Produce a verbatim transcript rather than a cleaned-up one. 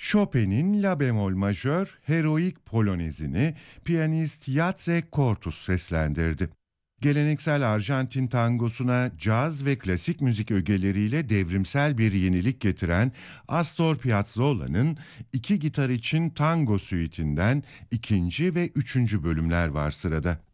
Chopin'in La bemol majör Heroik Polonezini piyanist Jacek Kortus seslendirdi. Geleneksel Arjantin tangosuna caz ve klasik müzik ögeleriyle devrimsel bir yenilik getiren Astor Piazzolla'nın iki gitar için tango süitinden ikinci ve üçüncü bölümler var sırada.